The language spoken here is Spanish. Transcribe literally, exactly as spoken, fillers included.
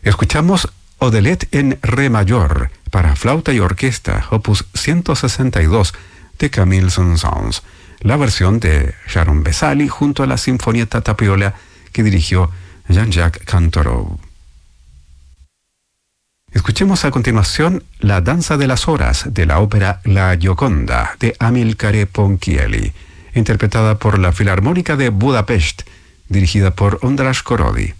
Escuchamos Odelette en re mayor para flauta y orquesta, opus ciento sesenta y dos de Camille Saint-Saëns, la versión de Sharon Vesali junto a la Sinfonietta Tapiola que dirigió Jean-Jacques Cantoreau. Escuchemos a continuación La danza de las horas de la ópera La Gioconda de Amilcare Ponchielli, interpretada por la Filarmónica de Budapest, dirigida por Ondráš Korody.